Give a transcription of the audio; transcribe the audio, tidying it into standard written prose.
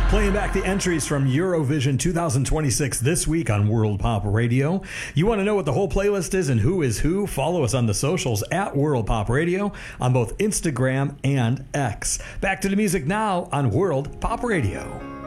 Playing back the entries from Eurovision 2026 this week on World Pop Radio. You want to know what the whole playlist is and who is who? Follow us on the socials at World Pop Radio on both Instagram and X. Back to the music now on World Pop Radio.